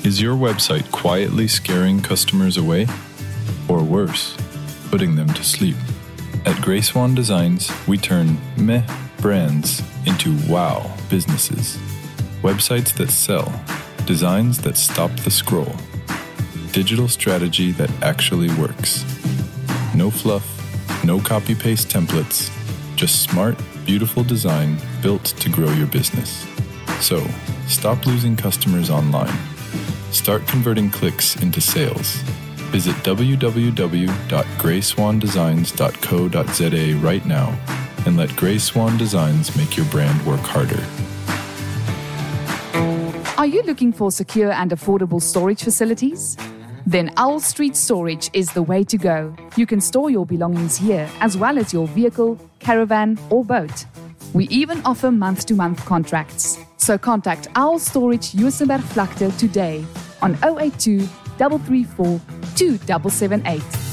Is your website quietly scaring customers away? Or worse, putting them to sleep? At Grey Swan Designs, we turn meh brands into wow businesses. Websites that sell, designs that stop the scroll, digital strategy that actually works. No fluff, no copy-paste templates, just smart, beautiful design built to grow your business. So, stop losing customers online. Start converting clicks into sales. Visit www.greyswandesigns.co.za right now and let Grey Swan Designs make your brand work harder. Are you looking for secure and affordable storage facilities? Then Owl Street Storage is the way to go. You can store your belongings here as well as your vehicle, caravan or boat. We even offer month-to-month contracts. So contact Owl Storage Juisenberg Vlakte today on 082 334 2778.